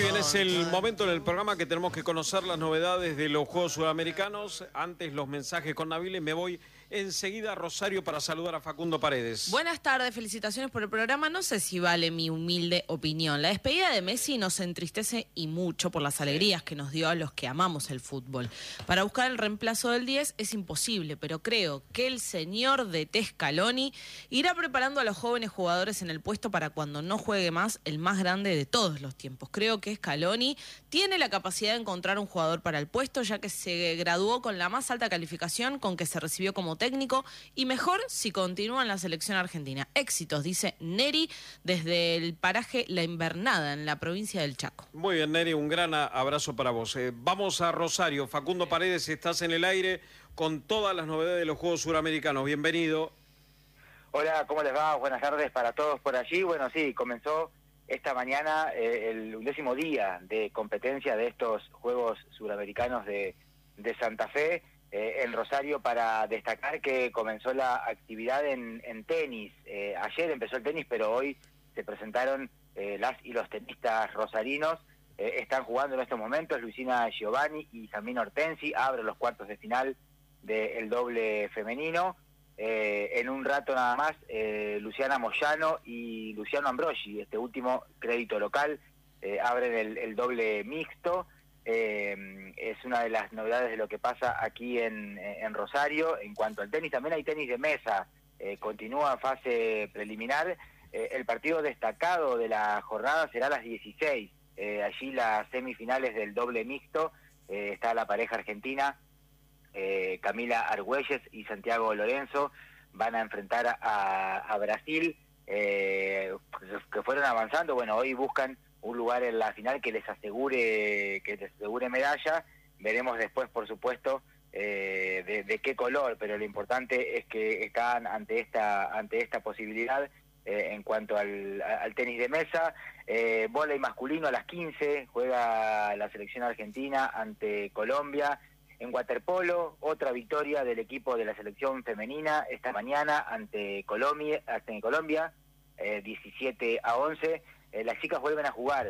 Muy bien, es el momento en el programa que tenemos que conocer las novedades de los Juegos Sudamericanos. Antes los mensajes con Nabil y me voy enseguida a Rosario para saludar a Facundo Paredes. Buenas tardes, felicitaciones por el programa. No sé si vale mi humilde opinión. La despedida de Messi nos entristece y mucho por las alegrías que nos dio a los que amamos el fútbol. Para buscar el reemplazo del 10 es imposible, pero creo que el señor de Scaloni irá preparando a los jóvenes jugadores en el puesto para cuando no juegue más el más grande de todos los tiempos. Creo que Scaloni tiene la capacidad de encontrar un jugador para el puesto, ya que se graduó con la más alta calificación con que se recibió como técnico, y mejor si continúa en la selección argentina. Éxitos, dice Neri, desde el paraje La Invernada, en la provincia del Chaco. Muy bien, Neri, un gran abrazo para vos. Vamos a Rosario. Facundo Paredes, estás en el aire con todas las novedades de los Juegos Suramericanos. Bienvenido. Hola, ¿cómo les va? Buenas tardes para todos por allí. Bueno, sí, comenzó esta mañana el 11º día de competencia de estos Juegos Suramericanos de Santa Fe en Rosario, para destacar que comenzó la actividad en tenis. Ayer empezó el tenis, pero hoy se presentaron las y los tenistas rosarinos. Están jugando en estos momentos Luisina Giovanni y Jasmine Hortensi, abren los cuartos de final del doble femenino. En un rato nada más, Luciana Moyano y Luciano Ambrogi, este último crédito local, abren el doble mixto. Es una de las novedades de lo que pasa aquí en Rosario. En cuanto al tenis, también hay tenis de mesa, continúa fase preliminar. El partido destacado de la jornada será a las 16. Allí las semifinales del doble mixto, está la pareja argentina, Camila Argüelles y Santiago Lorenzo, van a enfrentar a Brasil, que fueron avanzando. Bueno, hoy buscan un lugar en la final que les asegure medalla. Veremos después, por supuesto, de qué color, pero lo importante es que están ante esta posibilidad. En cuanto al tenis de mesa, vóley masculino a las 15 juega la selección argentina ante Colombia. En waterpolo, otra victoria del equipo de la selección femenina esta mañana ante Colombia, 17-11. Las chicas vuelven a jugar